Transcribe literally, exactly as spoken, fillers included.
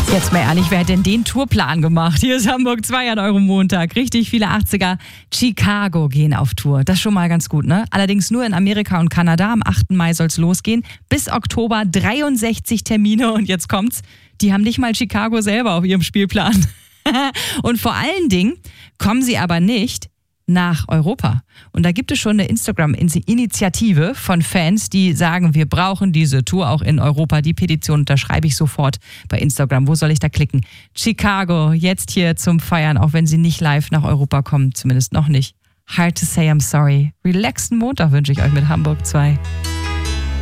Jetzt mal ehrlich, wer hat denn den Tourplan gemacht? Hier ist Hamburg zwei an eurem Montag. Richtig viele achtziger. Chicago gehen auf Tour. Das ist schon mal ganz gut, ne? Allerdings nur in Amerika und Kanada. Am achten Mai soll es losgehen. Bis Oktober dreiundsechzig Termine. Und jetzt kommt's, die haben nicht mal Chicago selber auf ihrem Spielplan. Und vor allen Dingen kommen sie aber nicht nach Europa. Und da gibt es schon eine Instagram-Initiative von Fans, die sagen, wir brauchen diese Tour auch in Europa. Die Petition unterschreibe ich sofort bei Instagram. Wo soll ich da klicken? Chicago, jetzt hier zum Feiern, auch wenn sie nicht live nach Europa kommen, zumindest noch nicht. Hard to say I'm sorry. Relaxten Montag wünsche ich euch mit Hamburg zwei.